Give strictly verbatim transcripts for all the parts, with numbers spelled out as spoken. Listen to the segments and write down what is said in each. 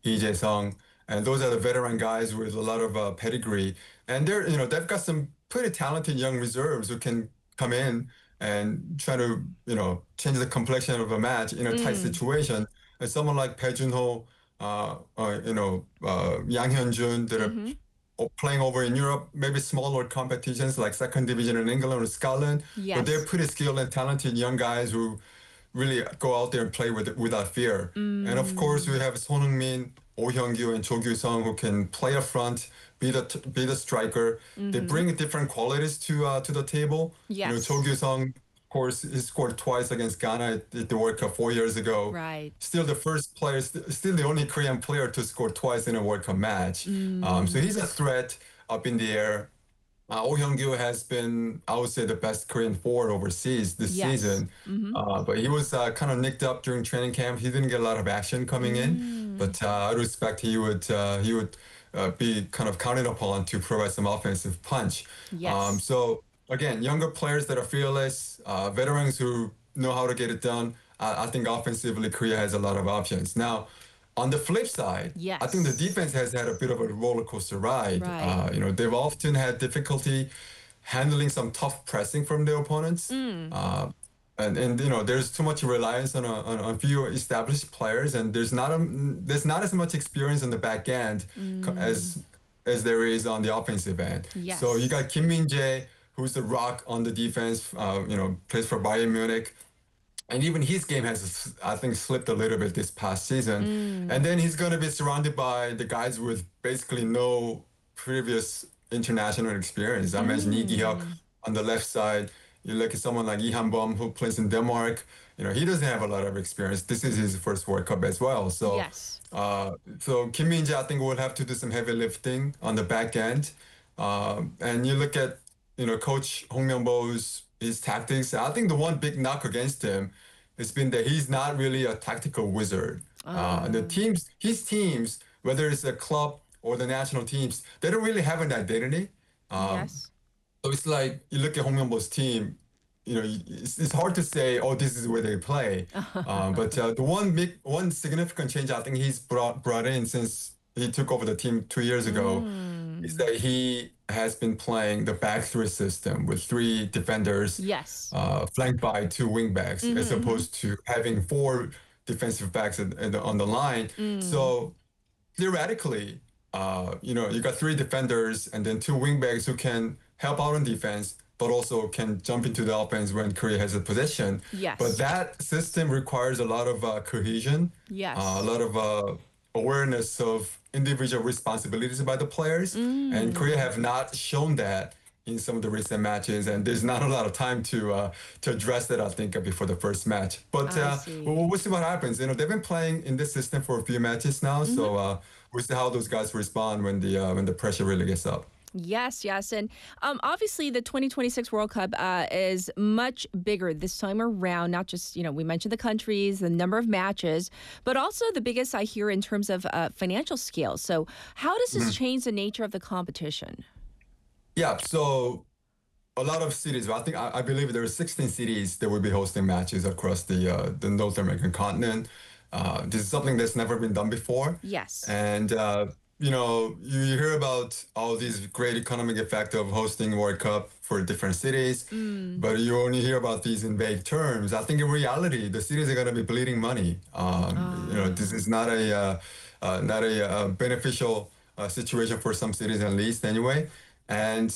Lee Jae-sung, and those are the veteran guys with a lot of uh, pedigree. And they're, you know, they've got some pretty talented young reserves who can come in and try to, you know, change the complexion of a match in a tight Mm. situation. And someone like Bae Junho, uh, uh, you know, uh, Yang Hyun-jun that are Mm-hmm. o- playing over in Europe, maybe smaller competitions like second division in England or Scotland, but they're Yes. pretty skilled and talented young guys who really go out there and play with without fear. And of course, we Mm. have Son Heung-min, Oh Hyung-kyu, and Cho Kyu-sung who can play up front, be the t- be the striker. They Mm-hmm. bring different qualities to uh, to the table. You know, Cho Yes. Kyu-sung, of course, he scored twice against Ghana at, at the World Cup four years ago. Right. Still the first player, st- still the only Korean player to score twice in a World Cup match. Um, so Mm. he's a threat up in the air. Uh, Oh Hyung-kyu has been, I would say, the best Korean forward overseas this Yes. season. Mm-hmm. Uh, but he was uh, kind of nicked up during training camp. He didn't get a lot of action coming in. Mm. But uh, I respect he would uh, he would uh, be kind of counted upon to provide some offensive punch. Um, Yes. so again, younger players that are fearless, uh, veterans who know how to get it done. I, I think offensively, Korea has a lot of options now. On the flip side, I think the Yes. defense has had a bit of a roller coaster ride. Right. Uh, you know, they've often had difficulty handling some tough pressing from their opponents. Mm. Uh, and, and you know, there's too much reliance on a, on a few established players, and there's not a, there's not as much experience on the back end co- Mm. as as there is on the offensive end. So you Yes. got Kim Min-jae, who's the rock on the defense. Uh, you know, plays for Bayern Munich. And even his game has, I think, slipped a little bit this past season. Mm. And then he's going to be surrounded by the guys with basically no previous international experience. I mentioned Lee Gi-hyuk Mm. on the left side. You look at someone like Lee Han-bum who plays in Denmark. You know, he doesn't have a lot of experience. This is his first World Cup as well. So, Yes. uh, so Kim Min-jae, I think, will have to do some heavy lifting on the back end. Um, and you look at, you know, Coach Hong Myung-bo's his tactics. I think the one big knock against him has been that he's not really a tactical wizard. Uh, the Oh. teams, his teams, whether it's a club or the national teams, they don't really have an identity. Um, Yes. so it's like you look at Hong Myung-bo's team, you know, it's, it's hard to say, oh, this is where they play. Um, but uh, the one big, one significant change I think he's brought brought in since he took over the team two years ago is Mm. that he has been playing the back three system with three defenders Yes. uh, flanked by two wing backs, as Mm-hmm. opposed to having four defensive backs at, at the, on the line. Mm. So theoretically, uh, you know, you got three defenders and then two wing backs who can help out on defense, but also can jump into the offense when Korea has a possession. But Yes. that system requires a lot of uh, cohesion, uh, a Yes. lot of uh, awareness of individual responsibilities by the players. And Korea Mm. have not shown that in some of the recent matches, and there's not a lot of time to uh, to address that. I think uh, before the first match, but I uh, we'll, see. we'll see what happens. You know, they've been playing in this system for a few matches now, Mm-hmm. so uh, we'll see how those guys respond when the uh, when the pressure really gets up. Yes, yes. And um, obviously, the twenty twenty-six World Cup uh, is much bigger this time around. Not just, you know, we mentioned the countries, the number of matches, but also the biggest I hear in terms of uh, financial scale. So, how does this change the nature of the competition? Yeah, so a lot of cities. I think I, I believe there are sixteen cities that will be hosting matches across the uh, the North American continent. Uh, this is something that's never been done before, Yes. and uh, you know you, you hear about all these great economic effect of hosting World Cup for different cities, Mm. but you only hear about these in vague terms. I think in reality, the cities are going to be bleeding money. Um, you know, this Ah. is not a uh, uh, not a uh, beneficial uh, situation for some cities, at least anyway, and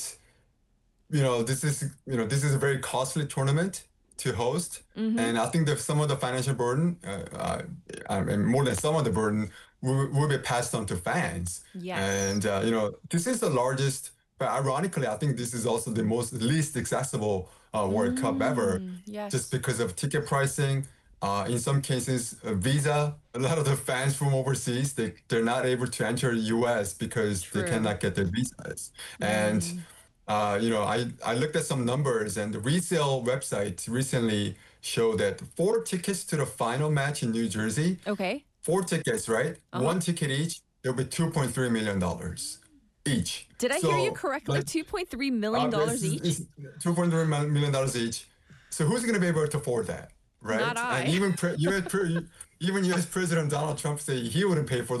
you know, this is you know this is a very costly tournament to host, Mm-hmm. and I think that some of the financial burden, uh, uh, I mean, more than some of the burden, will, will be passed on to fans. Yes. And uh, you know, this is the largest. But ironically, I think this is also the most least accessible uh, World Cup ever, Mm. just Yes. because of ticket pricing. Uh, in some cases, uh, visa. A lot of the fans from overseas, they they're not able to enter U S because they True. cannot get their visas. And Mm. uh, you know, I, I looked at some numbers, and the resale website recently showed that four tickets to the final match in New Jersey, Okay. four tickets, right? Uh huh. One ticket each, it'll be two point three million dollars each. Did I hear you So, correctly? like, $2.3 uh, million this dollars is, each? it's two point three million dollars each. So who's going to be able to afford that, Not right? And I. even pre- U S pre- even U S President Donald Trump say he wouldn't pay for